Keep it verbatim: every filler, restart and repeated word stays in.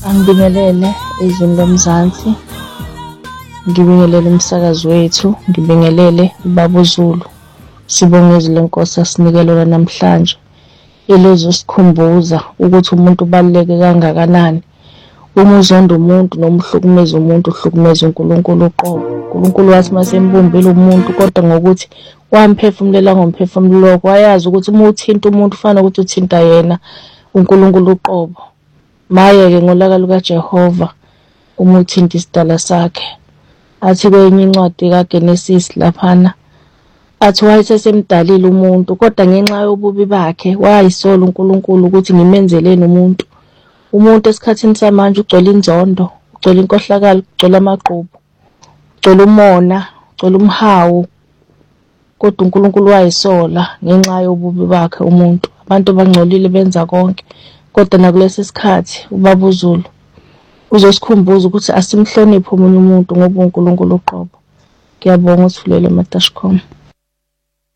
Angibingelele izweni lomzansi, ngibingelele umsakazi wethu, ngibingelele ubaba uZulu. Sibonge izwi lenkosi asinikele lona namhlanje. Ilozosikhumbuza ukuthi umuntu ubaluleke kangakanani. Uma uzonda umuntu noma uhlukumeza umuntu, uhlukumeza uNkulunkulu uqobo. uNkulunkulu wathi masembumbile umuntu, kodwa ngokuthi wamphefumulela ngomphefumulo wakhe, wayazi ukuthi uma uthinta umuntu ufana ukuthi uthinta yena uNkulunkulu uqobo. Maye-ke ngolaka lukaJehova uma uthinta isidala sakhe. Athi kwenye incwadi kaGenesisi laphana, athi wayesesemdalile umuntu, kodwa ngenxa yobubi bakhe wayisola uNkulunkulu ukuthi ngimenzeleni umuntu. Umuntu esikhathini samanje ugcwele inzondo, ugcwele inkohlakalo, ugcwele amagqubu, ugcwele umona, ugcwele umhawu. Kodwa uNkulunkulu wayisola ngenxa yobubi bakhe umuntu. Abantu bangcolile benza konke, kodwa nakulesi sikhathi ubaba uZulu uzosikhumbuza ukuthi asimhloniphe omunye umuntu ngoba uNkulunkulu uqobo. Ngiyabonga uSithulele Matashikoma.